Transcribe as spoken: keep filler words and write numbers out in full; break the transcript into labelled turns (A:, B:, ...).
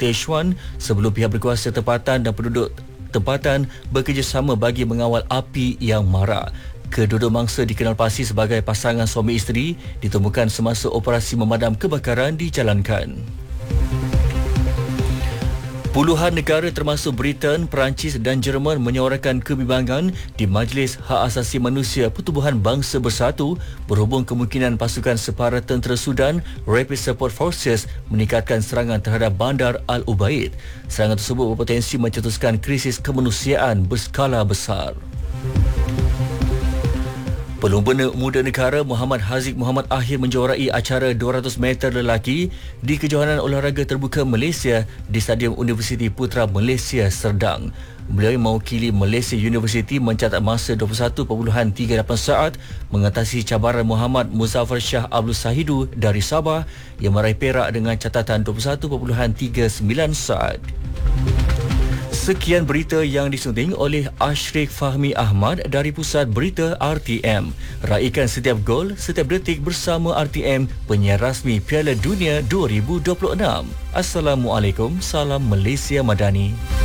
A: Techuan sebelum pihak berkuasa tempatan dan penduduk tempatan bekerjasama bagi mengawal api yang marak. Kedua-dua mangsa dikenal pasti sebagai pasangan suami isteri ditemukan semasa operasi memadam kebakaran dijalankan. Puluhan negara termasuk Britain, Perancis dan Jerman menyuarakan kebimbangan di Majlis Hak Asasi Manusia Pertubuhan Bangsa Bersatu berhubung kemungkinan pasukan separa tentera Sudan Rapid Support Forces meningkatkan serangan terhadap bandar Al-Ubaid. Serangan tersebut berpotensi mencetuskan krisis kemanusiaan berskala besar. Pelumba muda negara Muhammad Haziq Muhammad akhir menjuarai acara dua ratus meter lelaki di Kejohanan Olahraga Terbuka Malaysia di Stadium Universiti Putra Malaysia Serdang. Beliau yang mewakili Malaysia University mencatat masa dua puluh satu perpuluhan tiga lapan saat mengatasi cabaran Muhammad Muzaffar Shah Abdul Sahidu dari Sabah yang meraih perak dengan catatan dua puluh satu perpuluhan tiga sembilan saat. Sekian berita yang disunting oleh Ashrik Fahmi Ahmad dari Pusat Berita R T M. Raikan setiap gol, setiap detik bersama R T M, penyiar rasmi Piala Dunia dua ribu dua puluh enam. Assalamualaikum, salam Malaysia Madani.